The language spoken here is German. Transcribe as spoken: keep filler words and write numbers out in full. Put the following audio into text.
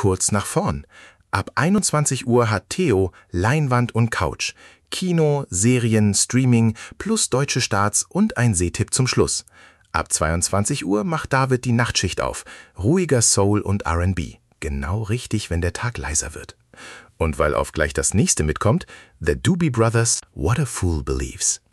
kurz nach vorn. Ab einundzwanzig Uhr hat Theo Leinwand und Couch, Kino, Serien, Streaming plus deutsche Starts und ein Sehtipp zum Schluss. Ab zweiundzwanzig Uhr macht David die Nachtschicht auf, ruhiger Soul und R and B. Genau richtig, wenn der Tag leiser wird. Und weil auf gleich das nächste mitkommt, The Doobie Brothers, What a Fool Believes.